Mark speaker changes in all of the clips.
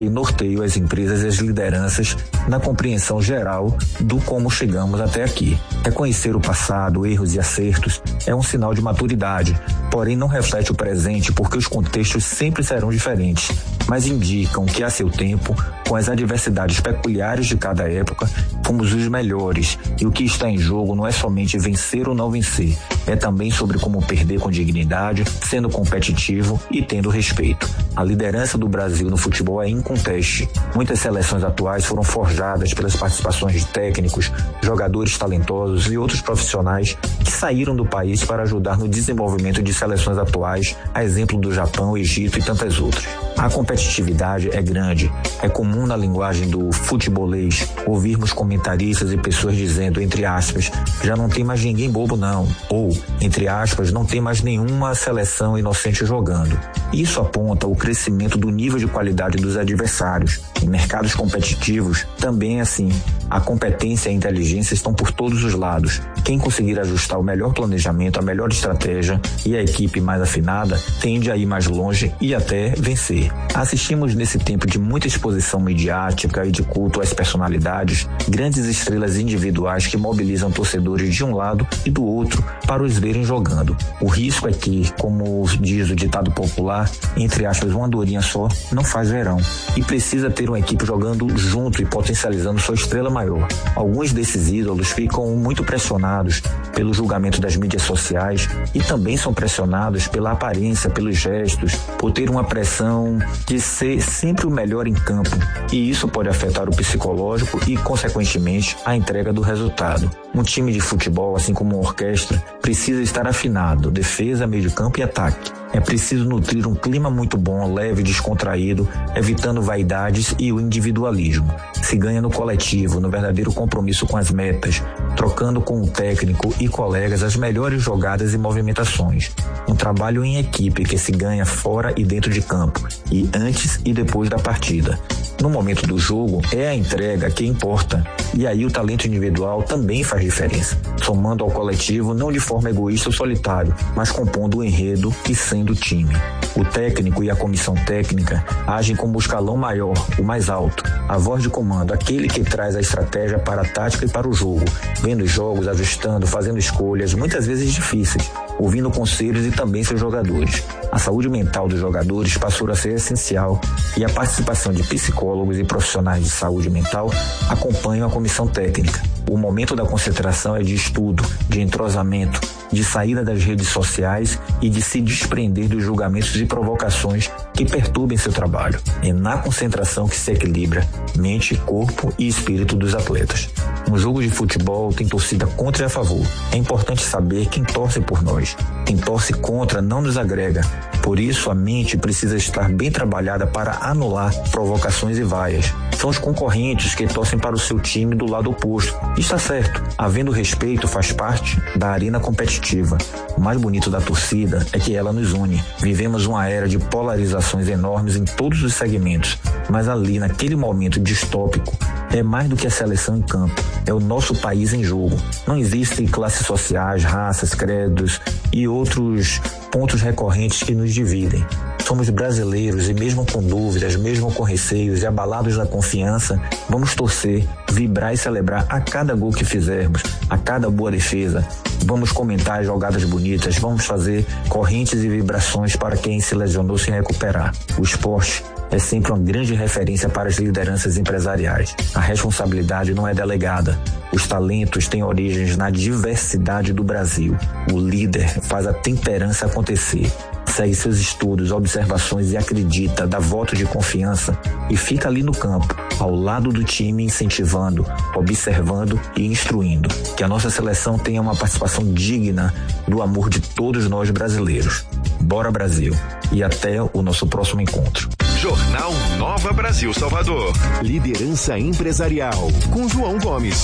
Speaker 1: e norteio as empresas e as lideranças na compreensão geral do como chegamos até aqui. Reconhecer o passado, erros e acertos é um sinal de maturidade, porém não reflete o presente porque os contextos sempre serão diferentes, mas indicam que a seu tempo, com as adversidades peculiares de cada época, fomos os melhores e o que está em jogo não é somente vencer ou não vencer, é também sobre como perder com dignidade, sendo competitivo e tendo respeito. A liderança do Brasil no futebol é inconteste. Muitas seleções atuais foram forjadas pelas participações de técnicos, jogadores talentosos e outros profissionais que saíram do país para ajudar no desenvolvimento de seleções atuais, a exemplo do Japão, Egito e tantas outras. A competitividade é grande. É comum na linguagem do futebolês ouvirmos comentaristas e pessoas dizendo, entre aspas, já não tem mais ninguém bobo não, ou, entre aspas, não tem mais nenhuma seleção inocente jogando. Isso aponta o crescimento do nível de qualidade dos adversários. Em mercados competitivos, também é assim. A competência e a inteligência estão por todos os lados. Quem conseguir ajustar o melhor planejamento, a melhor estratégia e a equipe mais afinada, tende a ir mais longe e até vencer. Assistimos nesse tempo de muita exposição midiática e de culto às personalidades, grandes estrelas individuais que mobilizam torcedores de um lado e do outro para os verem jogando. O risco é que, como diz o ditado popular, entre aspas, uma andorinha só não faz verão, e precisa ter uma equipe jogando junto e potencializando sua estrela maior. Alguns desses ídolos ficam muito pressionados pelo julgamento das mídias sociais e também são pressionados pela aparência, pelos gestos, por ter uma pressão de ser sempre o melhor em campo, e isso pode afetar o psicológico e, consequentemente, a entrega do resultado. Um time de futebol, assim como uma orquestra, precisa estar afinado, defesa, meio de campo e ataque. É preciso nutrir um clima muito bom, leve, descontraído, evitando vaidades e o individualismo. Se ganha no coletivo, no verdadeiro compromisso com as metas, trocando com o técnico e colegas as melhores jogadas e movimentações. Um trabalho em equipe que se ganha fora e dentro de campo, e antes e depois da partida. No momento do jogo, é a entrega que importa, e aí o talento individual também faz diferença, somando ao coletivo não de forma egoísta ou solitário, mas compondo o enredo e sendo time. O técnico e a comissão técnica agem como o escalão maior, o mais alto, a voz de comando, aquele que traz a estratégia para a tática e para o jogo, vendo os jogos, ajustando, fazendo escolhas, muitas vezes difíceis, ouvindo conselhos e também seus jogadores. A saúde mental dos jogadores passou a ser essencial e a participação de psicólogos e profissionais de saúde mental acompanham a comissão técnica. O momento da concentração é de estudo, de entrosamento, de saída das redes sociais e de se desprender dos julgamentos e provocações que perturbem seu trabalho. É na concentração que se equilibra mente, corpo e espírito dos atletas. Um jogo de futebol tem torcida contra e a favor. É importante saber quem torce por nós. Quem torce contra não nos agrega. Por isso, a mente precisa estar bem trabalhada para anular provocações e vaias. São os concorrentes que torcem para o seu time do lado oposto. E está certo, havendo respeito faz parte da arena competitiva. O mais bonito da torcida é que ela nos une. Vivemos uma era de polarizações enormes em todos os segmentos, mas ali, naquele momento distópico, é mais do que a seleção em campo. É o nosso país em jogo. Não existem classes sociais, raças, credos e outros pontos recorrentes que nos dividem. Somos brasileiros e mesmo com dúvidas, mesmo com receios e abalados na confiança, vamos torcer, vibrar e celebrar a cada gol que fizermos, a cada boa defesa. Vamos comentar as jogadas bonitas, vamos fazer correntes e vibrações para quem se lesionou se recuperar. O esporte é sempre uma grande referência para as lideranças empresariais. A responsabilidade não é delegada. Os talentos têm origens na diversidade do Brasil. O líder faz a temperança acontecer. Segue seus estudos, observações e acredita, dá voto de confiança e fica ali no campo, ao lado do time, incentivando, observando e instruindo. Que a nossa seleção tenha uma participação digna do amor de todos nós brasileiros. Bora Brasil! E até o nosso próximo encontro.
Speaker 2: Jornal Nova Brasil Salvador. Liderança empresarial com João Gomes.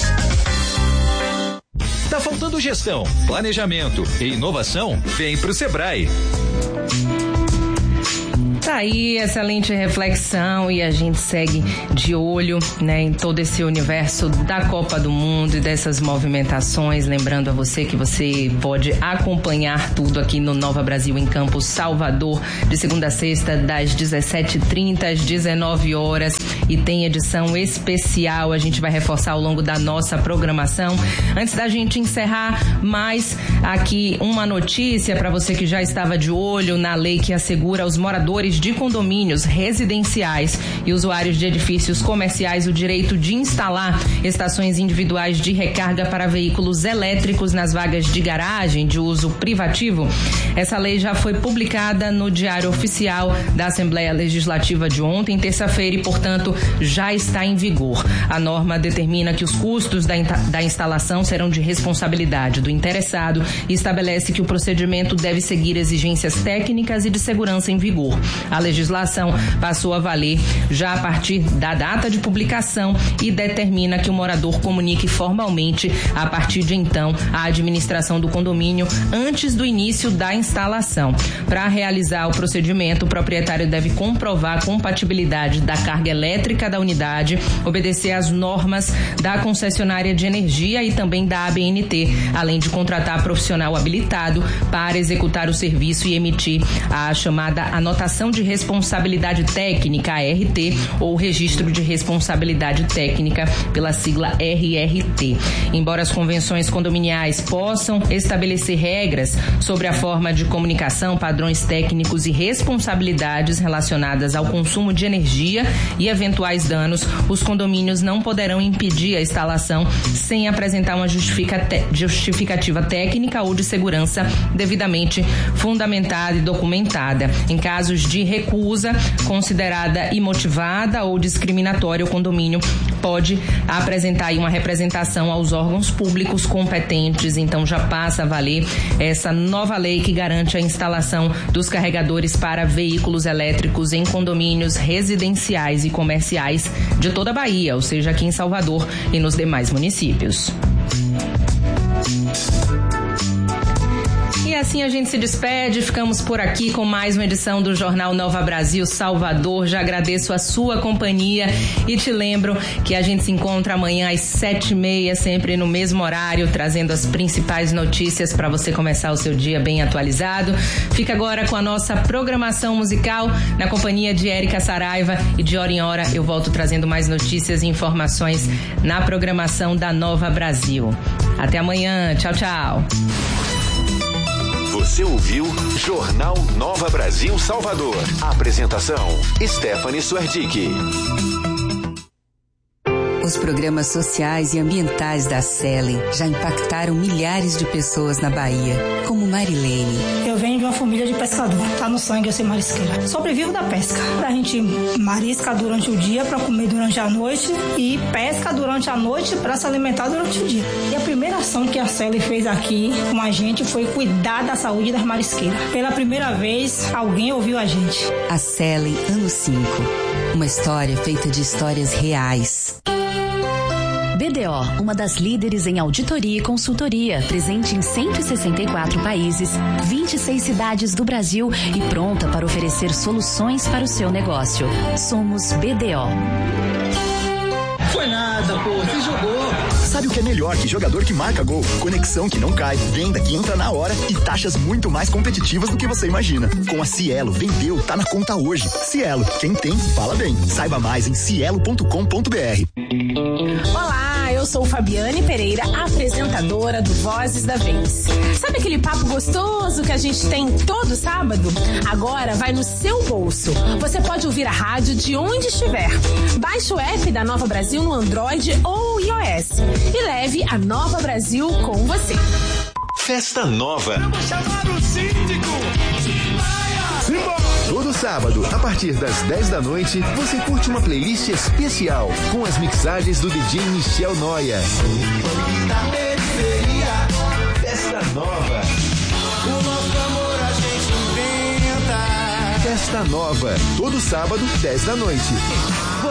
Speaker 3: Tá faltando gestão, planejamento e inovação? Vem pro Sebrae. Tá aí, excelente reflexão, e a gente segue de olho, né, em todo esse universo da Copa do Mundo e dessas movimentações. Lembrando a você que você pode acompanhar tudo aqui no Nova Brasil em Campo Salvador, de segunda a sexta, das 17h30 às 19 horas, e tem edição especial. A gente vai reforçar ao longo da nossa programação. Antes da gente encerrar, mais aqui uma notícia para você que já estava de olho na lei que assegura aos moradores de condomínios residenciais e usuários de edifícios comerciais o direito de instalar estações individuais de recarga para veículos elétricos nas vagas de garagem de uso privativo. Essa lei já foi publicada no Diário Oficial da Assembleia Legislativa de ontem, terça-feira, e, portanto, já está em vigor. A norma determina que os custos da instalação serão de responsabilidade do interessado e estabelece que o procedimento deve seguir exigências técnicas e de segurança em vigor. A legislação passou a valer já a partir da data de publicação e determina que o morador comunique formalmente, a partir de então, a administração do condomínio antes do início da instalação. Para realizar o procedimento, o proprietário deve comprovar a compatibilidade da carga elétrica da unidade, obedecer às normas da concessionária de energia e também da ABNT, além de contratar profissional habilitado para executar o serviço e emitir a chamada anotação de responsabilidade técnica, ART, ou registro de responsabilidade técnica, pela sigla RRT. Embora as convenções condominiais possam estabelecer regras sobre a forma de comunicação, padrões técnicos e responsabilidades relacionadas ao consumo de energia e eventuais danos, os condomínios não poderão impedir a instalação sem apresentar uma justificativa técnica ou de segurança devidamente fundamentada e documentada. Em casos de recusa considerada imotivada ou discriminatória, o condomínio pode apresentar aí uma representação aos órgãos públicos competentes. Então já passa a valer essa nova lei que garante a instalação dos carregadores para veículos elétricos em condomínios residenciais e comerciais de toda a Bahia, ou seja, aqui em Salvador e nos demais municípios. E assim a gente se despede, ficamos por aqui com mais uma edição do Jornal Nova Brasil Salvador. Já agradeço a sua companhia e te lembro que a gente se encontra amanhã às 7h30, sempre no mesmo horário, trazendo as principais notícias para você começar o seu dia bem atualizado. Fica agora com a nossa programação musical na companhia de Érica Saraiva, e de hora em hora eu volto trazendo mais notícias e informações na programação da Nova Brasil. Até amanhã, tchau, tchau.
Speaker 2: Você ouviu Jornal Nova Brasil Salvador. Apresentação: Stephanie Suerdick.
Speaker 4: Os programas sociais e ambientais da Selen já impactaram milhares de pessoas na Bahia, como Marilene.
Speaker 5: Eu venho de uma família de pescador. Tá no sangue eu ser marisqueira. Sobrevivo da pesca. A gente marisca durante o dia para comer durante a noite e pesca durante a noite para se alimentar durante o dia. E a primeira ação que a Selen fez aqui com a gente foi cuidar da saúde das marisqueiras. Pela primeira vez, alguém ouviu a gente.
Speaker 4: A Selen, ano 5. Uma história feita de histórias reais.
Speaker 6: BDO, uma das líderes em auditoria e consultoria, presente em 164 países, 26 cidades do Brasil e pronta para oferecer soluções para o seu negócio. Somos BDO.
Speaker 7: Foi nada, pô, você jogou.
Speaker 8: Sabe o que é melhor que jogador que marca gol? Conexão que não cai, venda que entra na hora e taxas muito mais competitivas do que você imagina. Com a Cielo, vendeu, tá na conta hoje. Cielo, quem tem, fala bem. Saiba mais em cielo.com.br.
Speaker 9: Olá, eu sou Fabiane Pereira, apresentadora do Vozes da Vez. Sabe aquele papo gostoso que a gente tem todo sábado? Agora vai no seu bolso. Você pode ouvir a rádio de onde estiver. Baixe o app da Nova Brasil no Android ou iOS e leve a Nova Brasil com você.
Speaker 2: Festa Nova.
Speaker 7: Vamos chamar o síndico.
Speaker 2: Todo sábado, a partir das 10 da noite, você curte uma playlist especial com as mixagens do DJ Michel Noia. Festa Nova.
Speaker 7: O nosso amor a gente inventa.
Speaker 2: Festa Nova. Todo sábado, 10 da noite.